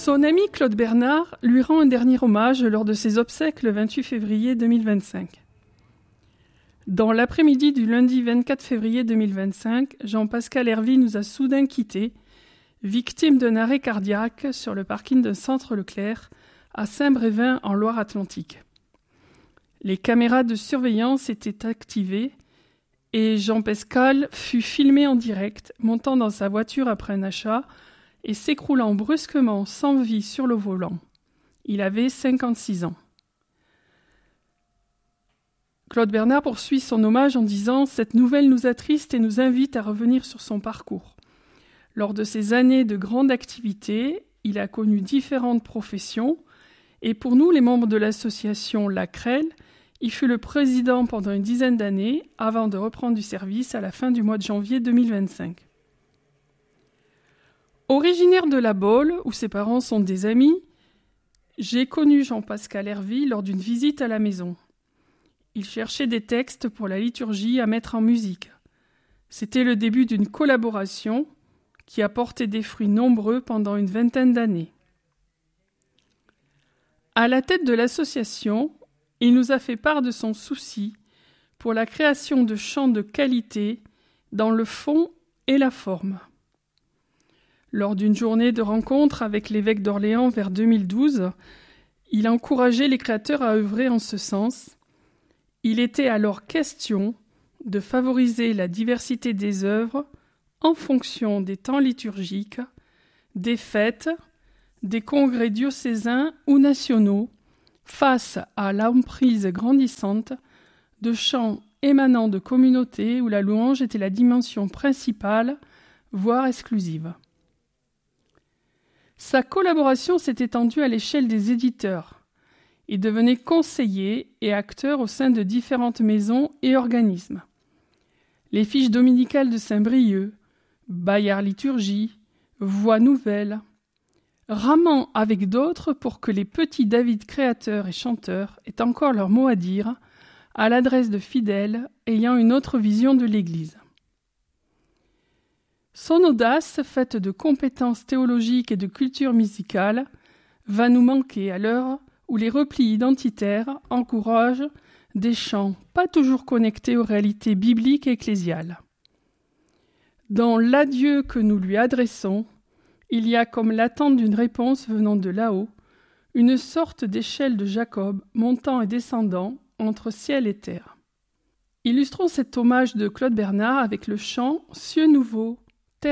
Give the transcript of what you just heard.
Son ami Claude Bernard lui rend un dernier hommage lors de ses obsèques le 28 février 2025. Dans l'après-midi du lundi 24 février 2025, Jean-Pascal Hervy nous a soudain quittés, victime d'un arrêt cardiaque sur le parking d'un centre Leclerc à Saint-Brévin en Loire-Atlantique. Les caméras de surveillance étaient activées et Jean-Pascal fut filmé en direct, montant dans sa voiture après un achat et s'écroulant brusquement sans vie sur le volant. Il avait 56 ans. Claude Bernard poursuit son hommage en disant « Cette nouvelle nous attriste et nous invite à revenir sur son parcours. Lors de ses années de grande activité, il a connu différentes professions et pour nous, les membres de l'association La Crêle, il fut le président pendant une dizaine d'années avant de reprendre du service à la fin du mois de janvier 2025. Originaire de La Baule, où ses parents sont des amis, j'ai connu Jean-Pascal Hervy lors d'une visite à la maison. Il cherchait des textes pour la liturgie à mettre en musique. C'était le début d'une collaboration qui a porté des fruits nombreux pendant une vingtaine d'années. À la tête de l'association, il nous a fait part de son souci pour la création de chants de qualité dans le fond et la forme. Lors d'une journée de rencontre avec l'évêque d'Orléans vers 2012, il a encouragé les créateurs à œuvrer en ce sens. Il était alors question de favoriser la diversité des œuvres en fonction des temps liturgiques, des fêtes, des congrès diocésains ou nationaux, face à l'emprise grandissante de chants émanant de communautés où la louange était la dimension principale, voire exclusive. Sa collaboration s'est étendue à l'échelle des éditeurs. Il devenait conseiller et acteur au sein de différentes maisons et organismes. Les fiches dominicales de Saint-Brieuc, Bayard Liturgie, Voix Nouvelle, ramant avec d'autres pour que les petits David créateurs et chanteurs aient encore leur mot à dire à l'adresse de fidèles ayant une autre vision de l'Église. Son audace, faite de compétences théologiques et de culture musicale, va nous manquer à l'heure où les replis identitaires encouragent des chants pas toujours connectés aux réalités bibliques et ecclésiales. Dans l'adieu que nous lui adressons, il y a comme l'attente d'une réponse venant de là-haut, une sorte d'échelle de Jacob montant et descendant entre ciel et terre. Illustrons cet hommage de Claude Bernard avec le chant « Cieux nouveaux, terre nouvelle ».